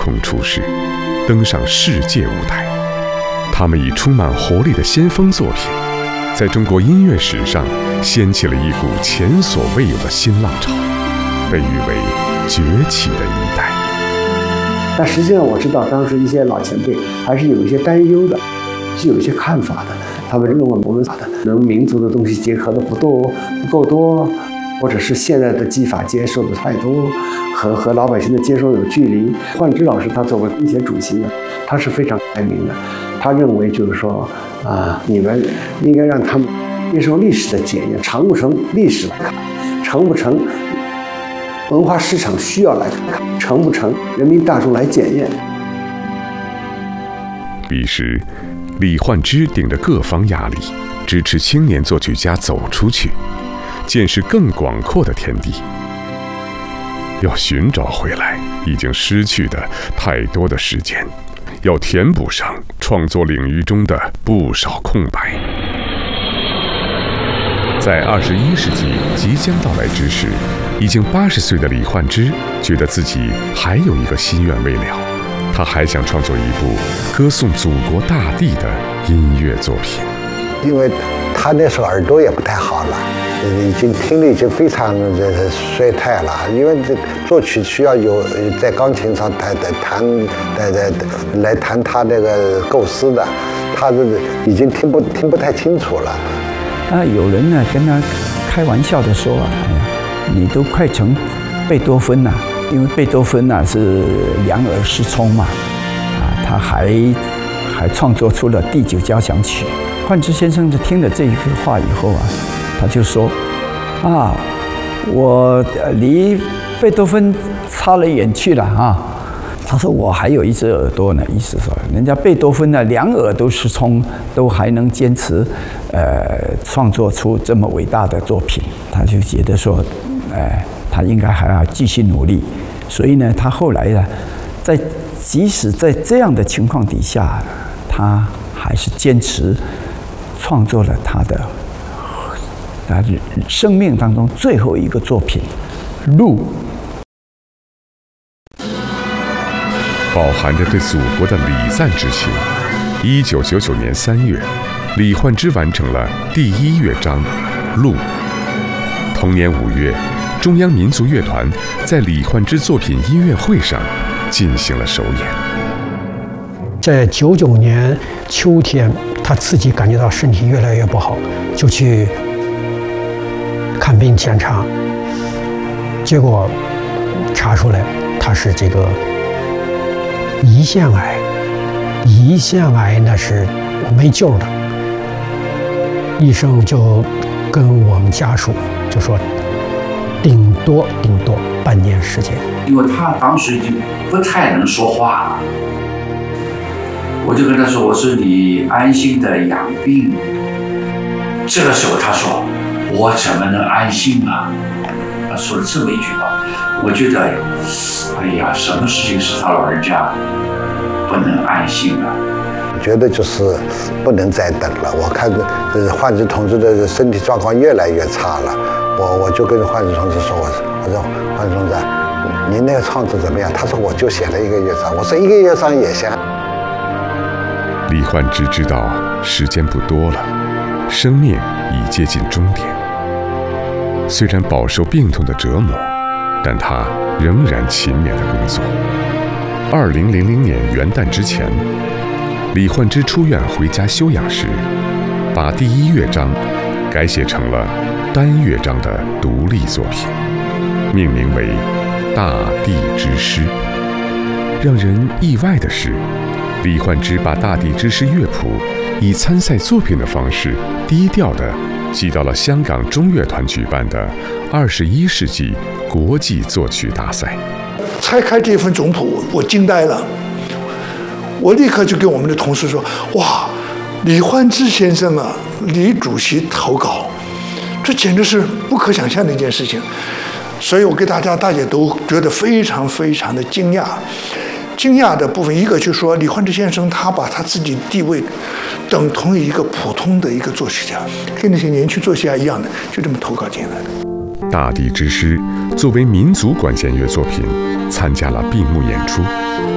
同出世，登上世界舞台。他们以充满活力的先锋作品，在中国音乐史上掀起了一股前所未有的新浪潮，被誉为崛起的一代。 但实际上我知道，当时一些老前辈还是有一些担忧的，是有一些看法的。他们认为我们能民族的东西结合的不够多，或者是现在的技法接受的太多，和老百姓的接受有距离。焕之老师他作为工协主席呢，他是非常开明的。他认为就是说你们应该让他们接受历史的检验，成不成历史来看，成不成文化市场需要来看，成不成人民大众来检验。 彼时，李焕之顶着各方压力，支持青年作曲家走出去，见识更广阔的天地。要寻找回来已经失去的太多的时间，要填补上创作领域中的不少空白。在21世纪即将到来之时，已经80岁的李焕之觉得自己还有一个心愿未了，他还想创作一部歌颂祖国大地的音乐作品。 因为他那时候耳朵也不太好了，已经听力已经非常衰退了，因为这作曲需要有在钢琴上来弹他那个构思的，他已经听不太清楚了。 有人呢跟他开玩笑的说你都快成贝多芬了，因为贝多芬是两耳失聪嘛，他还创作出了第9交响曲。焕之先生就听了这一句话以后他就说我离贝多芬差了远去了他说我还有一只耳朵呢，意思说人家贝多芬2耳都失聪，都还能坚持创作出这么伟大的作品，他就觉得说他应该还要继续努力。所以呢，他后来即使在这样的情况底下，他还是坚持创作了他生命当中最后一个作品《路》。 饱含着对祖国的礼赞之情，1999年3月，李焕之完成了第1乐章《路》。同年5月，中央民族乐团在李焕之作品音乐会上进行了首演。 在99年秋天，他自己感觉到身体越来越不好，就去看病检查，结果查出来他是这个胰腺癌。胰腺癌那是没救的，医生就跟我们家属就说顶多半年时间。 因为他当时已经不太能说话了，我就跟他说：“我说你安心的养病。”这个时候他说：“我怎么能安心啊？”他说了这么一句话，我觉得，哎呀，什么事情是他老人家不能安心啊？ 我觉得就是不能再等了。我看焕之同志的身体状况越来越差了，我就跟焕之同志说，我说焕之同志，您那个创作怎么样？他说我就写了1个乐章。我说1个乐章也行。 李焕之知道时间不多了，生命已接近终点。虽然饱受病痛的折磨，但他仍然勤勉地工作。2000年元旦之前，李焕之出院回家休养时，把第1乐章改写成了单乐章的独立作品，命名为《大地之诗》。让人意外的是，李焕之把《大地之诗》乐谱以参赛作品的方式低调地寄到了香港中乐团举办的21世纪国际作曲大赛。 拆开这份总谱，我惊呆了。我立刻就跟我们的同事说：“哇，李焕之先生啊，李主席投稿，这简直是不可想象的一件事情。”所以我给大家都觉得非常非常的惊讶。惊讶的部分，一个就是说，李焕之先生他把他自己的地位等同于一个普通的一个作曲家，跟那些年轻作曲家一样的，就这么投稿进来的。 《大地之诗》作为民族管弦乐作品，参加了闭幕演出。